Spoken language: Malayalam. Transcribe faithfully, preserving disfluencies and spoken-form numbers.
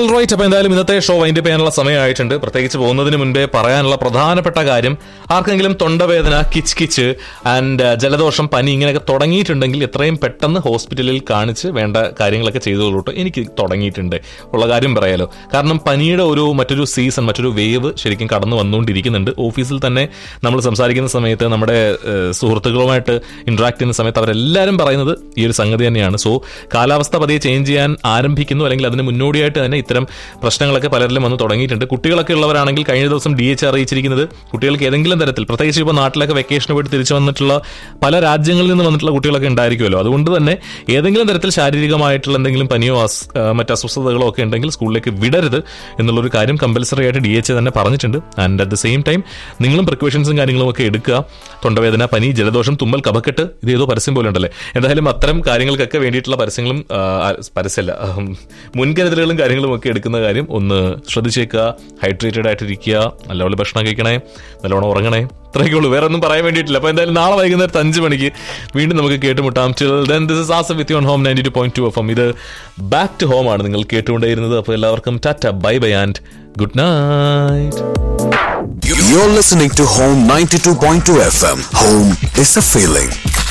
ഓൾറൈറ്റ്, അപ്പോൾ എന്തായാലും ഇന്നത്തെ ഷോ വൈൻഡ് അപ്പ് ചെയ്യാനുള്ള സമയമായിട്ടുണ്ട്. പ്രത്യേകിച്ച് പോകുന്നതിന് മുൻപേ പറയാനുള്ള പ്രധാനപ്പെട്ട കാര്യം, ആർക്കെങ്കിലും തൊണ്ടവേദന, കിച്ച് കിച്ച് ആൻഡ് ജലദോഷം, പനി ഇങ്ങനെയൊക്കെ തുടങ്ങിയിട്ടുണ്ടെങ്കിൽ എത്രയും പെട്ടെന്ന് ഹോസ്പിറ്റലിൽ കാണിച്ച് വേണ്ട കാര്യങ്ങളൊക്കെ ചെയ്തോളൂട്ടോ. എനിക്ക് തുടങ്ങിയിട്ടുണ്ട് ഉള്ള കാര്യം പറയാലോ. കാരണം പനിയുടെ ഒരു മറ്റൊരു സീസൺ, മറ്റൊരു വേവ് ശരിക്കും കടന്നു വന്നുകൊണ്ടിരിക്കുന്നുണ്ട്. ഓഫീസിൽ തന്നെ നമ്മൾ സംസാരിക്കുന്ന സമയത്ത്, നമ്മുടെ സുഹൃത്തുക്കളുമായിട്ട് ഇന്ററാക്ട് ചെയ്യുന്ന സമയത്ത് അവരെല്ലാവരും പറയുന്നത് ഈ ഒരു സംഗതി തന്നെയാണ്. സോ കാലാവസ്ഥ പതിയെ ചേഞ്ച് ചെയ്യാൻ ആരംഭിക്കുന്നു, അല്ലെങ്കിൽ അതിന് മുന്നോടിയായിട്ട് തന്നെ ഇത്തരം പ്രശ്നങ്ങളൊക്കെ പലരിലും വന്ന് തുടങ്ങിയിട്ടുണ്ട്. കുട്ടികളൊക്കെ ഉള്ളവരാണെങ്കിൽ കഴിഞ്ഞ ദിവസം ഡി എച്ച് അറിയിച്ചിരിക്കുന്നത് കുട്ടികൾക്ക് ഏതെങ്കിലും തരത്തിൽ, പ്രത്യേകിച്ച് ഇപ്പോൾ നാട്ടിലൊക്കെ വെക്കേഷന് പോയിട്ട് തിരിച്ചു വന്നിട്ടുള്ള പല രാജ്യങ്ങളിൽ നിന്ന് വന്നിട്ടുള്ള കുട്ടികളൊക്കെ ഉണ്ടായിരിക്കുമല്ലോ. അതുകൊണ്ട് തന്നെ ഏതെങ്കിലും തരത്തിൽ ശാരീരികമായിട്ടുള്ള എന്തെങ്കിലും പനിയോ മറ്റ് അസ്വസ്ഥതകളോ ഒക്കെ ഉണ്ടെങ്കിൽ സ്കൂളിലേക്ക് വിടരുത് എന്നുള്ളൊരു കാര്യം കമ്പൽസറി ആയിട്ട് ഡി എച്ച് തന്നെ പറഞ്ഞിട്ടുണ്ട്. And at the same time നിങ്ങളും പ്രിക്കോഷൻസും കാര്യങ്ങളും ഒക്കെ എടുക്കുക. തൊണ്ടവേദന, പനി, ജലദോഷം, തുമ്മൽ, കഫക്കെട്ട്, ഇത് ഏതോ പരസ്യം പോലെ ഉണ്ടല്ലേ. എന്തായാലും അത്തരം കാര്യങ്ങൾക്കൊക്കെ വേണ്ടിയിട്ടുള്ള പരസ്യങ്ങളും പരസ്യമല്ല മുൻകരുതലുകളും കാര്യങ്ങളും ഒക്കെ എടുക്കുന്ന കാര്യം ഒന്ന് ശ്രദ്ധിച്ചേക്കുക. ഹൈഡ്രേറ്റഡ് ആയിട്ടിരിക്കുക, നല്ലപോലെ ഭക്ഷണം കഴിക്കണേ, നല്ലോണം ഉറങ്ങണേ. ഇത്രയൊക്കെ ഉള്ളൂ, വേറെ ഒന്നും പറയാൻ വേണ്ടിയിട്ടില്ല. അപ്പോൾ എന്തായാലും നാളെ വൈകുന്നേരത്ത് അഞ്ച് മണിക്ക് വീണ്ടും നമുക്ക് കേട്ടുമുട്ടാം. Till then this is Asif with you on home ninety two point two F M. ഇത് ബാക്ക് ടു ഹോം ആണ് നിങ്ങൾ കേട്ടുകൊണ്ടേയിരുന്നത്. അപ്പോൾ എല്ലാവർക്കും Tata, bye bye and good night. You're listening to Home ninety-two point two F M. Home is a feeling.